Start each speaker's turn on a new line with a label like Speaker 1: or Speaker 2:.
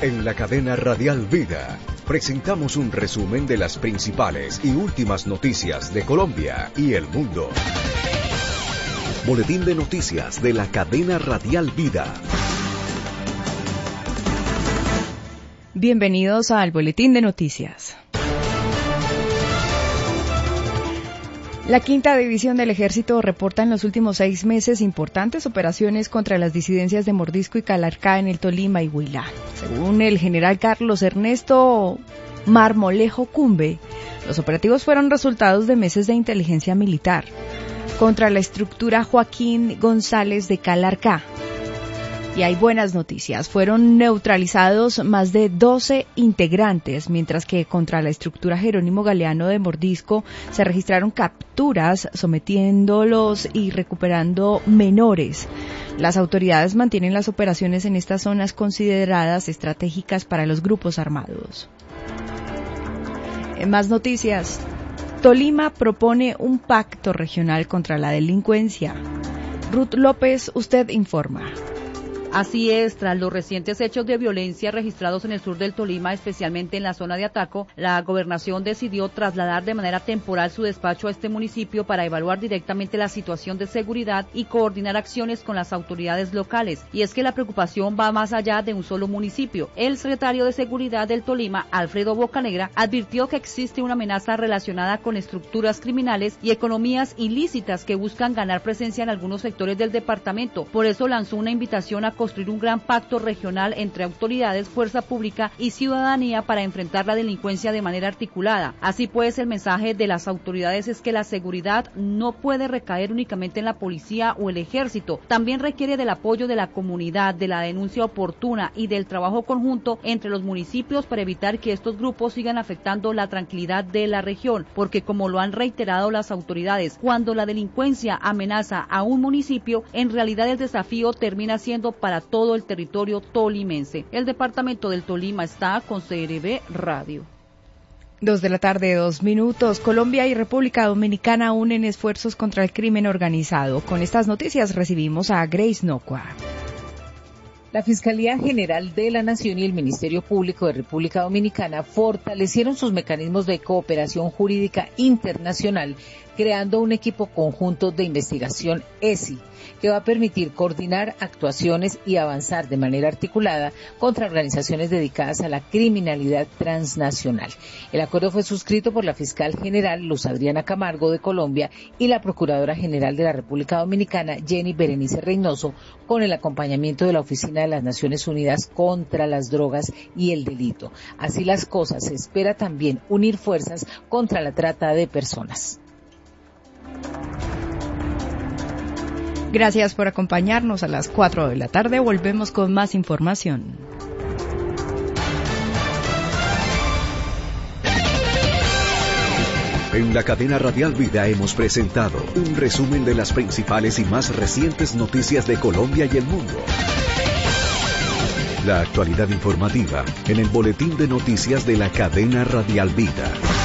Speaker 1: En la cadena Radial Vida presentamos un resumen de las principales y últimas noticias de Colombia y el mundo. Boletín de noticias de la cadena Radial Vida.
Speaker 2: Bienvenidos al Boletín de Noticias. La Quinta División del Ejército reporta en los últimos 6 meses importantes operaciones contra las disidencias de Mordisco y Calarcá en el Tolima y Huila. Según el general Carlos Ernesto Marmolejo Cumbe, los operativos fueron resultados de meses de inteligencia militar contra la estructura Joaquín González de Calarcá. Y hay buenas noticias, fueron neutralizados más de 12 integrantes, mientras que contra la estructura Jerónimo Galeano de Mordisco se registraron capturas, sometiéndolos y recuperando menores. Las autoridades mantienen las operaciones en estas zonas consideradas estratégicas para los grupos armados. En más noticias, Tolima propone un pacto regional contra la delincuencia. Ruth López, usted informa.
Speaker 3: Así es, tras los recientes hechos de violencia registrados en el sur del Tolima, especialmente en la zona de Ataco, la gobernación decidió trasladar de manera temporal su despacho a este municipio para evaluar directamente la situación de seguridad y coordinar acciones con las autoridades locales. Y es que la preocupación va más allá de un solo municipio. El secretario de Seguridad del Tolima, Alfredo Bocanegra, advirtió que existe una amenaza relacionada con estructuras criminales y economías ilícitas que buscan ganar presencia en algunos sectores del departamento. Por eso lanzó una invitación a construir un gran pacto regional entre autoridades, fuerza pública y ciudadanía para enfrentar la delincuencia de manera articulada. Así pues, el mensaje de las autoridades es que la seguridad no puede recaer únicamente en la policía o el ejército, también requiere del apoyo de la comunidad, de la denuncia oportuna y del trabajo conjunto entre los municipios para evitar que estos grupos sigan afectando la tranquilidad de la región, porque como lo han reiterado las autoridades, cuando la delincuencia amenaza a un municipio, en realidad el desafío termina siendo para todo el territorio tolimense. El departamento del Tolima está con CRB Radio.
Speaker 2: 2:02 p.m. Colombia y República Dominicana unen esfuerzos contra el crimen organizado. Con estas noticias recibimos a Grace Nocua.
Speaker 4: La Fiscalía General de la Nación y el Ministerio Público de República Dominicana fortalecieron sus mecanismos de cooperación jurídica internacional, creando un equipo conjunto de investigación ESI, que va a permitir coordinar actuaciones y avanzar de manera articulada contra organizaciones dedicadas a la criminalidad transnacional. El acuerdo fue suscrito por la fiscal general Luz Adriana Camargo de Colombia y la Procuradora General de la República Dominicana, Jenny Berenice Reynoso, con el acompañamiento de la Oficina de las Naciones Unidas contra las Drogas y el Delito. Así las cosas, se espera también unir fuerzas contra la trata de personas.
Speaker 2: Gracias por acompañarnos. A las 4 de la tarde volvemos con más información.
Speaker 1: En la cadena Radial Vida hemos presentado un resumen de las principales y más recientes noticias de Colombia y el mundo. La actualidad informativa en el Boletín de Noticias de la cadena Radial Vida.